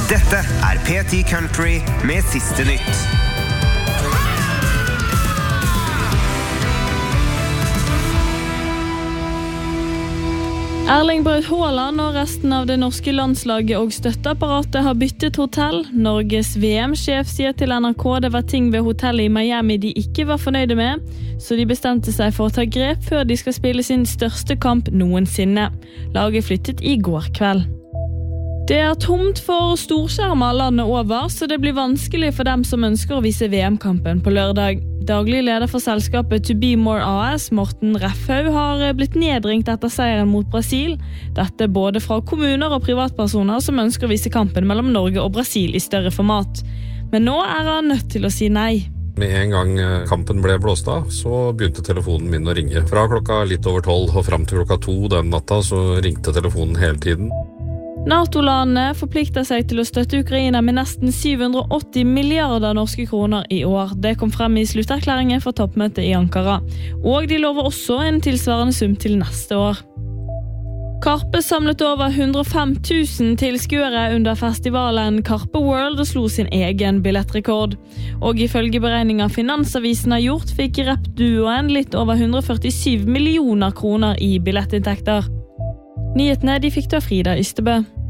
Dette P10 Country med siste nytt. Erling Braut Haaland og resten av det norske landslaget og støtteapparatet har byttet hotell. Norges VM-sjef sier til NRK det var ting ved hotellet i Miami de ikke var fornøyde med, så de bestemte seg for å ta grep før de skal spille sin største kamp noensinne. Laget flyttet i går kveld. Det er tomt for storskjermer landet over, så det blir vanskelig for dem som ønsker å vise VM-kampen på lørdag. Daglig leder for selskapet To Be More AS, Morten Refhaug, har blitt nedringt etter seieren mot Brasil. Dette både fra kommuner og privatpersoner som ønsker å vise kampen mellom Norge og Brasil i større format. Men nå er han nødt til å si nei. Med en gang kampen ble blåst av, så begynte telefonen min å ringe. Fra klokka litt over 12 og frem til klokka 2 den natta, så ringte telefonen hele tiden. NATO-landene forplikter seg til å støtte Ukraina med nesten 780 milliarder norske kroner i år. Det kom frem i slutterklæringen for toppmøtet i Ankara. Og de lover også en tilsvarende sum til neste år. Karpe samlet over 105 000 tilskuere under festivalen Karpe World og slo sin egen billettrekord. Og ifølge beregninger Finansavisen har gjort, fikk rappduoen litt over 147 millioner kroner i billettinntekter. Nyhetene de fikk av Frida Ystebø.